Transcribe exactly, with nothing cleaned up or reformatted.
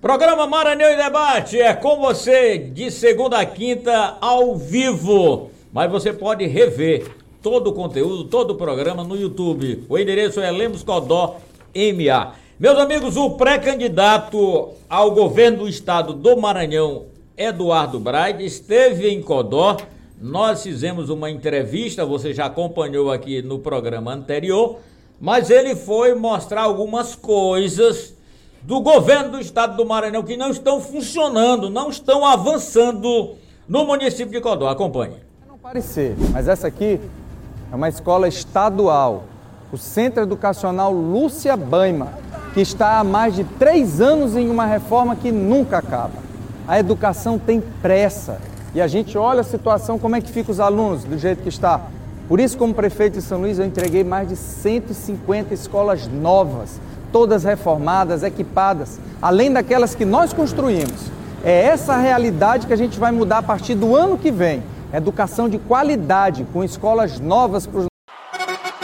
Programa Maranhão em Debate é com você de segunda a quinta ao vivo, mas você pode rever todo o conteúdo, todo o programa no YouTube. O endereço é Lemos Codó M A. Meus amigos, o pré-candidato ao governo do estado do Maranhão, Eduardo Braide, esteve em Codó. Nós fizemos uma entrevista, você já acompanhou aqui no programa anterior, mas ele foi mostrar algumas coisas do governo do estado do Maranhão que não estão funcionando, não estão avançando no município de Codó. Acompanhe. Não parecer, mas essa aqui é uma escola estadual, o Centro Educacional Lúcia Baima, que está há mais de três anos em uma reforma que nunca acaba. A educação tem pressa e a gente olha a situação, como é que ficam os alunos do jeito que está. Por isso, como prefeito de São Luís, eu entreguei mais de cento e cinquenta escolas novas, todas reformadas, equipadas, além daquelas que nós construímos. É essa a realidade que a gente vai mudar a partir do ano que vem. Educação de qualidade, com escolas novas para os